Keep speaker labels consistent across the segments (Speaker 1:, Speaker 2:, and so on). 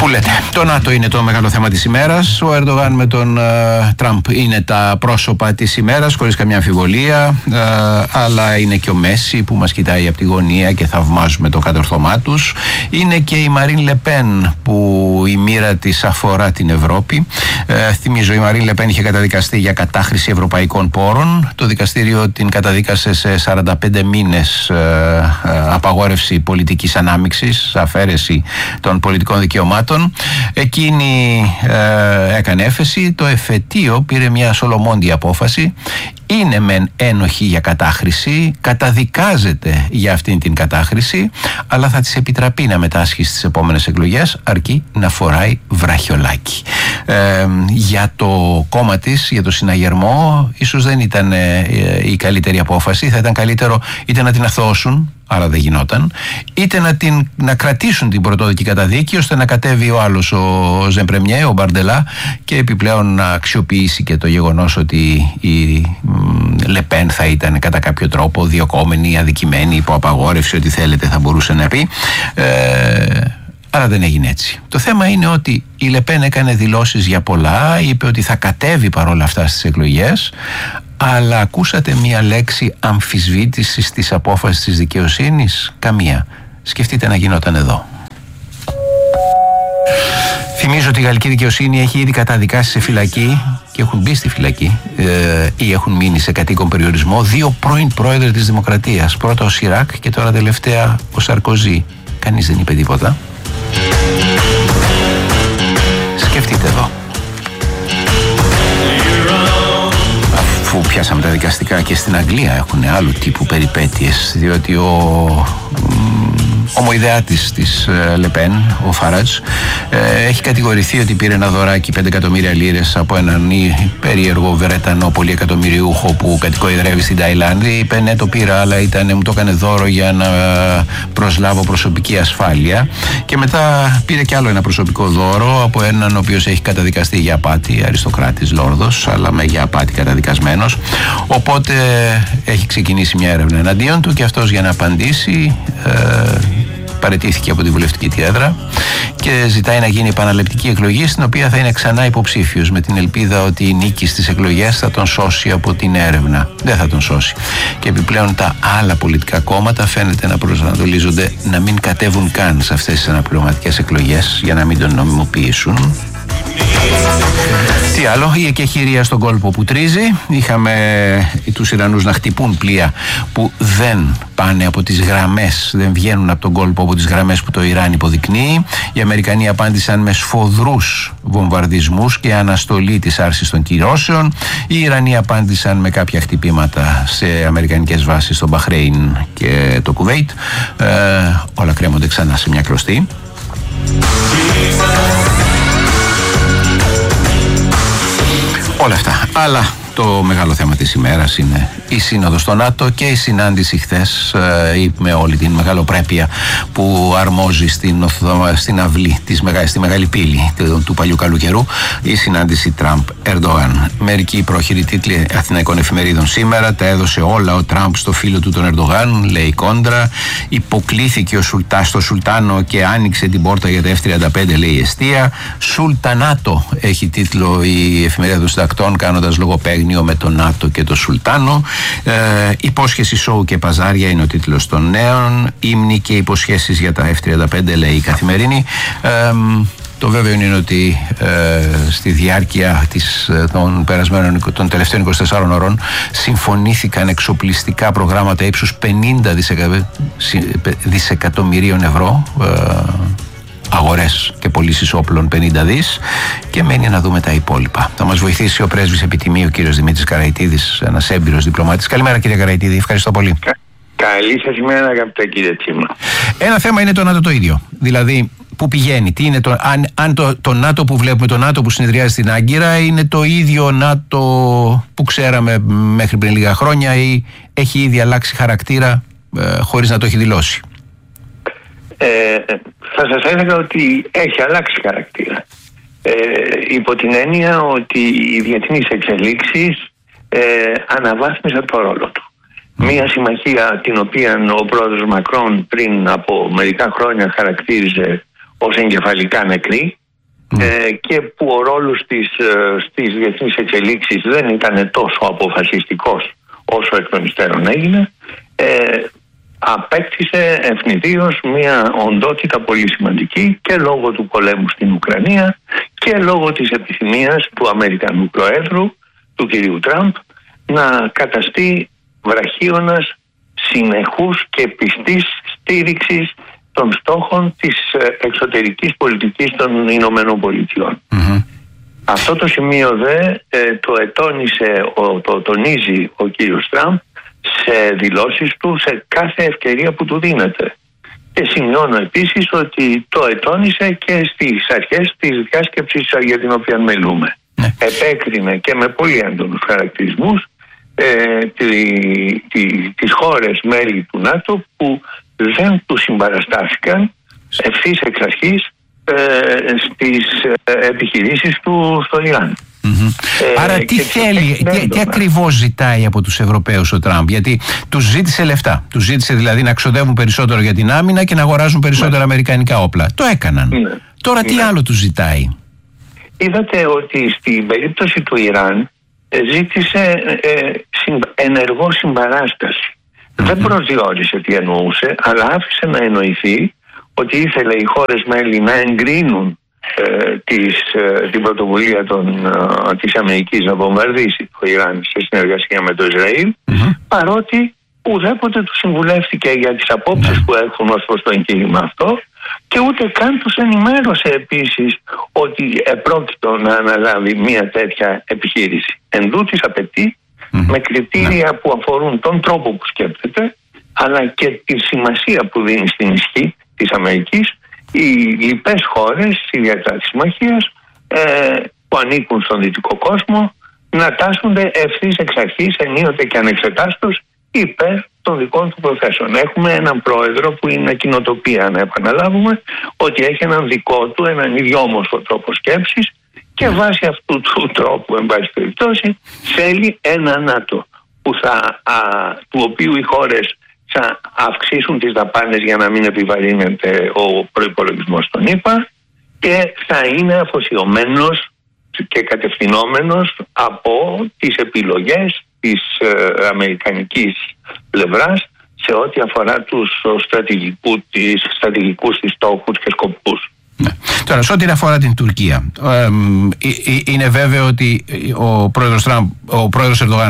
Speaker 1: Που λέτε, το ΝΑΤΟ είναι το μεγάλο θέμα της ημέρας. Ο Ερντογάν με τον Τραμπ είναι τα πρόσωπα της ημέρας, χωρίς καμιά αμφιβολία. Αλλά είναι και ο Μέση που μας κοιτάει από τη γωνία και θαυμάζουμε το κατορθωμά τους. Είναι και η Μαρίν Λεπέν που η μοίρα της αφορά την Ευρώπη. Θυμίζω, η Μαρίν Λεπέν είχε καταδικαστεί για κατάχρηση ευρωπαϊκών πόρων. Το δικαστήριο την καταδίκασε σε 45 μήνες απαγόρευση πολιτικής ανάμειξης, αφαίρεση των πολιτικών δικαιωμάτων. Εκείνη έκανε έφεση. Το εφετείο πήρε μια σολομόντια απόφαση. Είναι μεν ένοχη για κατάχρηση, καταδικάζεται για αυτήν την κατάχρηση, αλλά θα της επιτραπεί να μετάσχει στις επόμενες εκλογές, αρκεί να φοράει βραχιολάκι. Για το κόμμα της, για το συναγερμό, ίσως δεν ήταν η καλύτερη απόφαση. Θα ήταν καλύτερο είτε να την αθωώσουν, άρα δεν γινόταν, είτε να κρατήσουν την πρωτόδικη καταδίκη, ώστε να κατέβει ο άλλος, ο Ζεμπρεμιέ, ο Μπαρντελά, και επιπλέον να αξιοποιήσει και το γεγονός ότι η Λεπέν θα ήταν κατά κάποιο τρόπο διωκόμενη, αδικημένη, υπό απαγόρευση, ό,τι θέλετε θα μπορούσε να πει. Αλλά δεν έγινε έτσι. Το θέμα είναι ότι η Λεπέν έκανε δηλώσεις για πολλά, είπε ότι θα κατέβει παρόλα αυτά στις εκλογές, αλλά ακούσατε μία λέξη αμφισβήτησης της απόφασης της δικαιοσύνης? Καμία. Σκεφτείτε να γινόταν εδώ. Θυμίζω ότι η γαλλική δικαιοσύνη έχει ήδη καταδικάσει σε φυλακή και έχουν μπει στη φυλακή ή έχουν μείνει σε κατοίκον περιορισμό 2 πρώην πρόεδροι της Δημοκρατίας. Πρώτα ο Σιράκ και τώρα τελευταία ο Σαρκοζή. Κανείς δεν είπε τίποτα. Σκεφτείτε εδώ. Αφού πιάσαμε τα δικαστικά, και στην Αγγλία έχουν άλλου τύπου περιπέτειες, διότι ο ομοειδεάτης της Λεπέν, ο Φαράτζ, έχει κατηγορηθεί ότι πήρε ένα δωράκι 5 εκατομμύρια λίρες από έναν περίεργο Βρετανό πολυεκατομμυριούχο που κατοικοειδρεύει στην Ταϊλάνδη. Είπε ναι, το πήρα, αλλά μου το έκανε δώρο για να προσλάβω προσωπική ασφάλεια. Και μετά πήρε κι άλλο ένα προσωπικό δώρο από έναν ο οποίος έχει καταδικαστεί για απάτη, αριστοκράτης Λόρδος, αλλά για απάτη καταδικασμένος. Οπότε έχει ξεκινήσει μια έρευνα εναντίον του, και αυτός, για να απαντήσει, παραιτήθηκε από τη βουλευτική του έδρα και ζητάει να γίνει επαναλεπτική εκλογή, στην οποία θα είναι ξανά υποψήφιος, με την ελπίδα ότι η νίκη στις εκλογές θα τον σώσει από την έρευνα. Δεν θα τον σώσει. Και επιπλέον τα άλλα πολιτικά κόμματα φαίνεται να προσανατολίζονται να μην κατέβουν καν σε αυτές τις αναπληρωματικές εκλογές, για να μην τον νομιμοποιήσουν. Τι άλλο, η εκεχηρία στον κόλπο που τρίζει. Είχαμε τους Ιρανούς να χτυπούν πλοία που δεν πάνε από τις γραμμές, δεν βγαίνουν από τον κόλπο από τις γραμμές που το Ιράν υποδεικνύει. Οι Αμερικανοί απάντησαν με σφοδρούς βομβαρδισμούς και αναστολή της άρσης των κυρώσεων. Οι Ιρανοί απάντησαν με κάποια χτυπήματα σε αμερικανικές βάσεις στο Μπαχρέιν και το Κουβέιτ. Όλα κρέμονται ξανά σε μια κλωστή. Όλα αυτά. Αλλά το μεγάλο θέμα της ημέρας είναι η σύνοδος στο ΝΑΤΟ και η συνάντηση χθες με όλη την μεγαλοπρέπεια που αρμόζει στην αυλή, στη μεγάλη πύλη του παλιού καλού καιρού, η συνάντηση Τραμπ-Ερντογάν. Μερικοί πρόχειροι τίτλοι αθηναϊκών εφημερίδων σήμερα τα έδωσε όλα ο Τραμπ στο φίλο του τον Ερντογάν, λέει κόντρα. Υποκλήθηκε στο Σουλτάνο και άνοιξε την πόρτα για τα F-35, λέει εστία. Σουλτανάτο έχει τίτλο η εφημερίδα των συντακτών, κάνοντας λογοπαίγνιο με το ΝΑΤΟ και το Σουλτάνο. Υπόσχεση σόου και παζάρια είναι ο τίτλος των νέων. Ύμνοι και υποσχέσεις για τα F-35, λέει η Καθημερινή. Το βέβαιο είναι ότι στη διάρκεια των τελευταίων 24 ώρων συμφωνήθηκαν εξοπλιστικά προγράμματα ύψους 50 δισεκατομμυρίων ευρώ, αγορές και πωλήσεις όπλων 50 δις, και μένει να δούμε τα υπόλοιπα. Θα μας βοηθήσει ο πρέσβης επιτιμίου, ο κύριος Δημήτρης Καραϊτίδης, ένας έμπειρος διπλωμάτης. Καλημέρα, κύριε Καραϊτίδη, ευχαριστώ πολύ.
Speaker 2: Καλή σας ημέρα, αγαπητέ κύριε Τσίμα.
Speaker 1: Ένα θέμα είναι το ΝΑΤΟ το ίδιο. Δηλαδή, πού πηγαίνει, τι είναι αν το ΝΑΤΟ που βλέπουμε, το ΝΑΤΟ που συνεδριάζει στην Άγκυρα, είναι το ίδιο ΝΑΤΟ που ξέραμε μέχρι πριν λίγα χρόνια, ή έχει ήδη αλλάξει χαρακτήρα χωρίς να το έχει δηλώσει?
Speaker 2: Θα σας έλεγα ότι έχει αλλάξει χαρακτήρα. Υπό την έννοια ότι οι διεθνείς εξελίξεις αναβάθμισαν το ρόλο του. Μία συμμαχία την οποία ο πρόεδρος Μακρόν πριν από μερικά χρόνια χαρακτήριζε ως εγκεφαλικά νεκροί και που ο ρόλος της στις διεθνείς εξελίξεις δεν ήταν τόσο αποφασιστικός όσο εκ των υστέρων έγινε, απέκτησε ευνηδίως μια οντότητα πολύ σημαντική και λόγω του πολέμου στην Ουκρανία και λόγω της επιθυμίας του Αμερικανού Προέδρου, του κυρίου Τραμπ, να καταστεί βραχίωνας συνεχούς και πιστής στήριξης των στόχων της εξωτερικής πολιτικής των Ηνωμένων Πολιτειών. Αυτό το σημείο το τονίζει ο κύριος Τραμπ σε δηλώσεις του σε κάθε ευκαιρία που του δίνεται. Και σημειώνω επίσης ότι το ετώνησε και στις αρχές της διάσκεψης για την οποία μιλούμε. Επέκρινε και με πολύ έντονους χαρακτηρισμούς τις χώρες μέλη του ΝΑΤΟ που δεν του συμπαραστάθηκαν ευθύς εξ αρχής στις επιχειρήσεις του στο Ιράν.
Speaker 1: Άρα τι θέλει, τι ακριβώς ζητάει από τους Ευρωπαίους ο Τραμπ? Γιατί τους ζήτησε λεφτά. Τους ζήτησε δηλαδή να ξοδεύουν περισσότερο για την άμυνα και να αγοράζουν περισσότερα αμερικανικά όπλα. Το έκαναν. Τώρα τι άλλο τους ζητάει?
Speaker 2: Είδατε ότι στην περίπτωση του Ιράν ζήτησε ενεργό συμπαράσταση. Δεν προσδιορίσε τι εννοούσε, αλλά άφησε να εννοηθεί ότι ήθελε οι χώρες μέλη να εγκρίνουν την πρωτοβουλία της Αμερικής να βομβαρδίσει το Ιράν σε συνεργασία με το Ισραήλ, παρότι ουδέποτε του συμβουλεύτηκε για τις απόψεις που έχουν ως προς το εγχείρημα αυτό και ούτε καν τους ενημέρωσε επίσης ότι επρόκειτο να αναλάβει μια τέτοια επιχείρηση. Εν τούτης απαιτεί με κριτήρια που αφορούν τον τρόπο που σκέπτεται, αλλά και τη σημασία που δίνει στην ισχύ της Αμερικής, οι λοιπές χώρες, ιδιαίτερα της συμμαχίας, που ανήκουν στον δυτικό κόσμο, να τάσσονται ευθύς εξ αρχής, ενίοτε και ανεξετάστως, υπέρ των δικών του προθέσεων. Έχουμε έναν πρόεδρο που είναι κοινοτοπία, να επαναλάβουμε, ότι έχει έναν δικό του, έναν ιδιόμορφο τρόπο σκέψης και βάσει αυτού του τρόπου, εν πάση περιπτώσει, θέλει ένα ΝΑΤΟ του οποίου οι χώρες θα αυξήσουν τις δαπάνες για να μην επιβαρύνεται ο προϋπολογισμός των ΗΠΑ και θα είναι αφοσιωμένος και κατευθυνόμενος από τις επιλογές της αμερικανικής πλευράς σε ό,τι αφορά τους στρατηγικούς της στόχους και σκοπούς.
Speaker 1: Τώρα, σε ό,τι αφορά την Τουρκία, είναι βέβαιο ότι ο πρόεδρος Ερντογάν,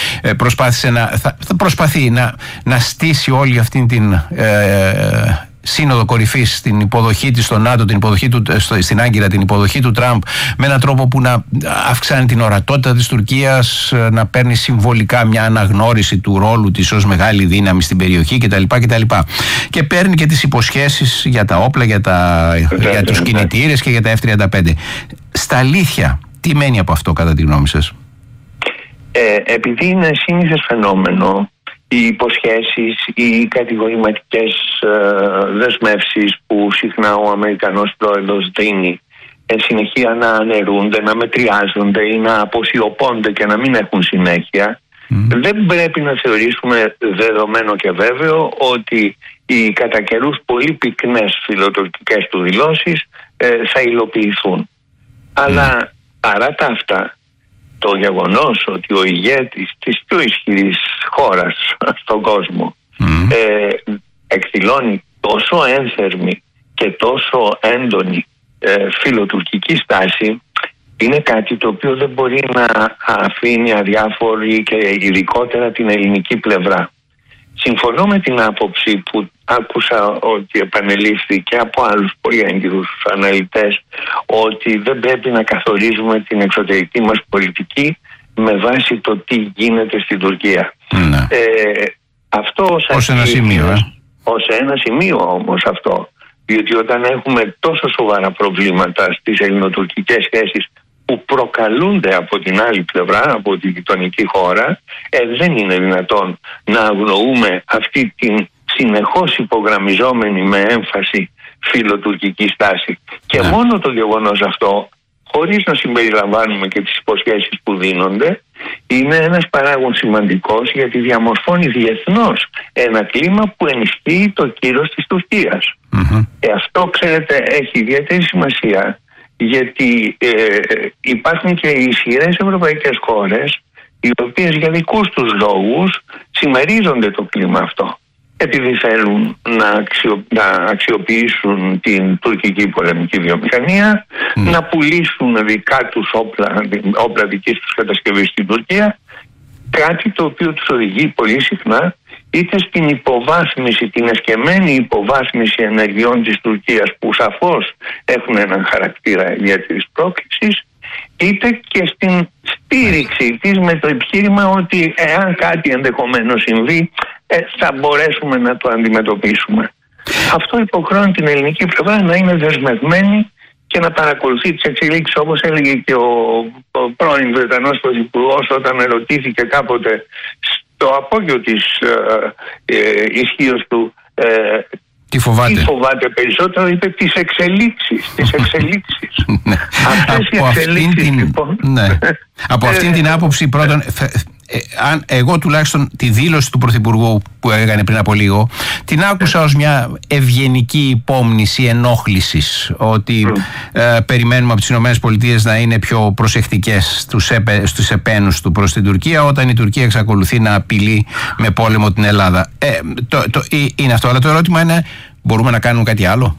Speaker 1: προσπαθεί να στήσει όλη αυτή την σύνοδο κορυφής, στην υποδοχή της στο ΝΑΤΟ, την υποδοχή του στην Άγκυρα, την υποδοχή του Τραμπ, με έναν τρόπο που να αυξάνει την ορατότητα της Τουρκίας, να παίρνει συμβολικά μια αναγνώριση του ρόλου της ως μεγάλη δύναμη στην περιοχή κτλ. Και παίρνει και τις υποσχέσεις για τα όπλα, για τους κινητήρες και για τα F-35. Στα αλήθεια, τι μένει από αυτό κατά τη γνώμη σας?
Speaker 2: Επειδή είναι σύνηθες φαινόμενο, οι υποσχέσεις, οι κατηγορηματικές δεσμεύσεις που συχνά ο Αμερικανός πρόεδρος δίνει εν συνεχεία να αναιρούνται, να μετριάζονται ή να αποσιωπώνται και να μην έχουν συνέχεια, δεν πρέπει να θεωρήσουμε δεδομένο και βέβαιο ότι οι κατά καιρούς πολύ πυκνές φιλοτουρκικές του δηλώσεις θα υλοποιηθούν. Αλλά παρά τα αυτά, το γεγονός ότι ο ηγέτης της πιο ισχυρής χώρας στον κόσμο εκδηλώνει τόσο ένθερμη και τόσο έντονη φιλοτουρκική στάση, είναι κάτι το οποίο δεν μπορεί να αφήνει αδιάφορη και ειδικότερα την ελληνική πλευρά. Συμφωνώ με την άποψη που άκουσα ότι επανελήφθηκε από άλλους πολύ έγκυρους αναλυτές, ότι δεν πρέπει να καθορίζουμε την εξωτερική μας πολιτική με βάση το τι γίνεται στην Τουρκία. Αυτό ως ένα σημείο. Ως ένα σημείο όμως αυτό. Διότι όταν έχουμε τόσο σοβαρά προβλήματα στις ελληνοτουρκικές σχέσεις που προκαλούνται από την άλλη πλευρά, από τη γειτονική χώρα, δεν είναι δυνατόν να αγνοούμε αυτή την συνεχώς υπογραμμιζόμενη με έμφαση φιλοτουρκική στάση. Και μόνο το γεγονός αυτό χωρίς να συμπεριλαμβάνουμε και τις υποσχέσεις που δίνονται, είναι ένας παράγων σημαντικός, γιατί διαμορφώνει διεθνώς ένα κλίμα που ενισχύει το κύρος της Τουρκίας. Αυτό, ξέρετε, έχει ιδιαίτερη σημασία, γιατί υπάρχουν και ισχυρές ευρωπαϊκές χώρες οι οποίες για δικούς τους λόγους συμμερίζονται το κλίμα αυτό, επειδή θέλουν να αξιοποιήσουν την τουρκική πολεμική βιομηχανία, να πουλήσουν δικά τους όπλα δικής τους κατασκευής στην Τουρκία, κάτι το οποίο τους οδηγεί πολύ συχνά είτε στην υποβάθμιση, την εσκεμμένη υποβάθμιση ενεργειών της Τουρκίας, που σαφώς έχουν έναν χαρακτήρα ιδιαίτερης πρόκλησης, είτε και στην στήριξη της με το επιχείρημα ότι εάν κάτι ενδεχομένως συμβεί, θα μπορέσουμε να το αντιμετωπίσουμε. Αυτό υποχρεώνει την ελληνική πλευρά να είναι δεσμευμένη και να παρακολουθεί τις εξελίξεις, όπως έλεγε και ο πρώην Βρετανός Πρωθυπουργός όταν ερωτήθηκε κάποτε στο απόγειο της ισχύως του
Speaker 1: τι φοβάται
Speaker 2: περισσότερο, είπε τις εξελίξεις. Αυτές οι εξελίξεις λοιπόν...
Speaker 1: Από αυτήν την άποψη, πρώτον, αν εγώ τουλάχιστον τη δήλωση του Πρωθυπουργού που έκανε πριν από λίγο την άκουσα ως μια ευγενική υπόμνηση ενόχλησης, ότι περιμένουμε από τις ΗΠΑ να είναι πιο προσεκτικές στους επένους του προς την Τουρκία, όταν η Τουρκία εξακολουθεί να απειλεί με πόλεμο την Ελλάδα. Είναι αυτό, αλλά το ερώτημα είναι, μπορούμε να κάνουμε κάτι άλλο?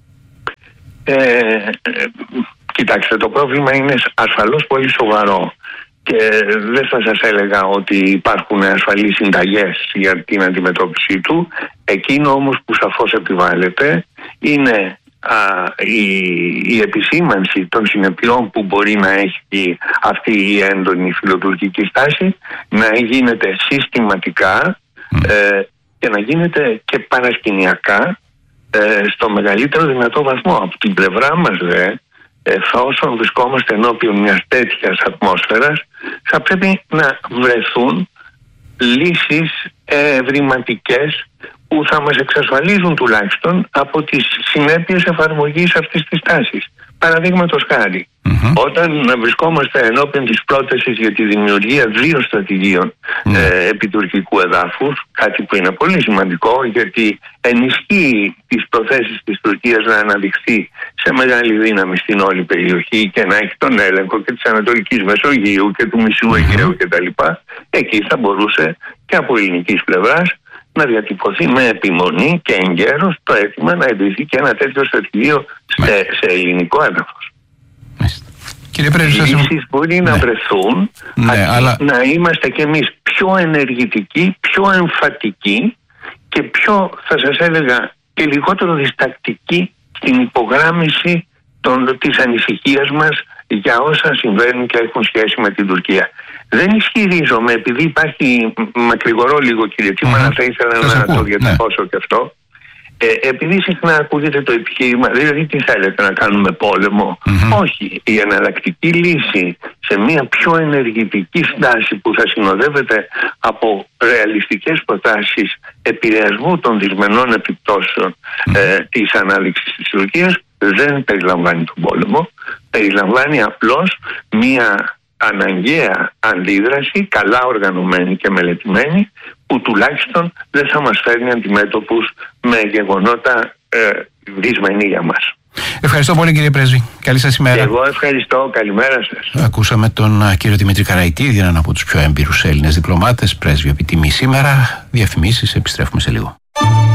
Speaker 2: Κοιτάξτε, το πρόβλημα είναι ασφαλώς πολύ σοβαρό και δεν θα σας έλεγα ότι υπάρχουν ασφαλείς συνταγές για την αντιμετώπιση του. Εκείνο όμως που σαφώς επιβάλλεται είναι η επισήμανση των συνεπειών που μπορεί να έχει αυτή η έντονη φιλοτουρκική στάση, να γίνεται συστηματικά και να γίνεται και παρασκηνιακά στο μεγαλύτερο δυνατό βαθμό. Από την πλευρά μας εφόσον βρισκόμαστε ενώπιον μιας τέτοιας ατμόσφαιρας, θα πρέπει να βρεθούν λύσεις ευρηματικές που θα μας εξασφαλίζουν τουλάχιστον από τις συνέπειες εφαρμογής αυτής της τάσης. Παραδείγματος χάρη, όταν βρισκόμαστε ενώπιον της πρότασης για τη δημιουργία 2 στρατηγίων επί τουρκικού εδάφους, κάτι που είναι πολύ σημαντικό γιατί ενισχύει τις προθέσεις της Τουρκίας να αναδειχθεί σε μεγάλη δύναμη στην όλη περιοχή και να έχει τον έλεγχο και της Ανατολικής Μεσογείου και του Μισού Αιγαίου κτλ. Εκεί θα μπορούσε και από ελληνικής πλευράς να διατυπωθεί με επιμονή και εγκαίρως το αίτημα να ιδρυθεί και ένα τέτοιο στρατηγείο σε ελληνικό έδαφος. Λύσεις μπορεί να βρεθούν, αλλά να είμαστε κι εμείς πιο ενεργητικοί, πιο εμφατικοί και πιο, θα σας έλεγα, και λιγότερο διστακτικοί στην υπογράμμιση της ανησυχίας μας για όσα συμβαίνουν και έχουν σχέση με την Τουρκία. Δεν ισχυρίζομαι, επειδή υπάρχει, μακρηγορώ λίγο κύριε Τσίμανα, θα ήθελα να το διατυπώσω και αυτό. Επειδή συχνά ακούγεται το επιχείρημα, δηλαδή τι θέλετε να κάνουμε πόλεμο? Όχι, η εναλλακτική λύση σε μια πιο ενεργητική στάση που θα συνοδεύεται από ρεαλιστικές προτάσεις επηρεασμού των δυσμενών επιπτώσεων της ανάδειξης της Τουρκίας δεν περιλαμβάνει τον πόλεμο, περιλαμβάνει απλώς μια αναγκαία αντίδραση, καλά οργανωμένη και μελετημένη, που τουλάχιστον δεν θα μας φέρνει αντιμέτωπους με γεγονότα δυσμενή για μας.
Speaker 1: Ευχαριστώ πολύ κύριε Πρέσβη. Καλή σας ημέρα.
Speaker 2: Εγώ ευχαριστώ. Καλημέρα σας.
Speaker 1: Ακούσαμε τον κύριο Δημήτρη Καραϊτίδη, έναν από τους πιο έμπειρους Έλληνες διπλωμάτες, πρέσβη επιτιμή σήμερα. Διαφημίσεις, επιστρέφουμε σε λίγο.